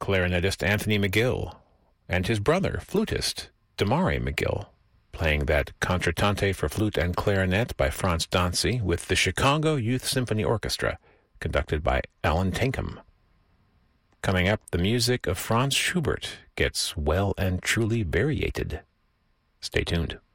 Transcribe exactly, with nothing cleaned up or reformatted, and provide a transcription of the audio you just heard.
clarinetist Anthony McGill, and his brother, flutist Damari McGill, playing that concertante for flute and clarinet by Franz Dancy with the Chicago Youth Symphony Orchestra, conducted by Alan Tankham. Coming up, the music of Franz Schubert gets well and truly variated. Stay tuned.